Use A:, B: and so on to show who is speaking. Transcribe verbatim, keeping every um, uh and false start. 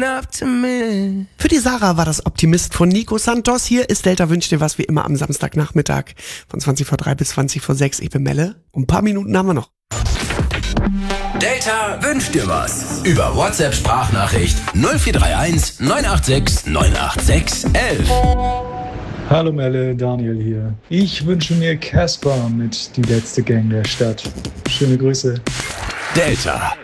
A: Für die Sarah war das Optimist von Nico Santos. Hier ist Delta wünscht dir was wie immer am Samstagnachmittag von zwanzig vor drei bis zwanzig vor sechs. Ich bin Melle. Um ein paar Minuten haben wir noch.
B: Delta wünscht dir was. Über WhatsApp-Sprachnachricht null vier drei eins neun acht sechs neun acht sechs elf.
C: Hallo Melle, Daniel hier. Ich wünsche mir Casper mit Die letzte Gang der Stadt. Schöne Grüße.
B: Delta.